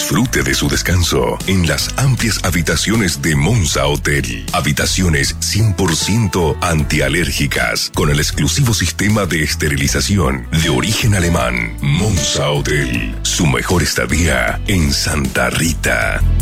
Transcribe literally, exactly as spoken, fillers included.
Disfrute de su descanso en las amplias habitaciones de Monza Hotel. Habitaciones cien por ciento antialérgicas con el exclusivo sistema de esterilización de origen alemán. Monza Hotel, su mejor estadía en Santa Rita.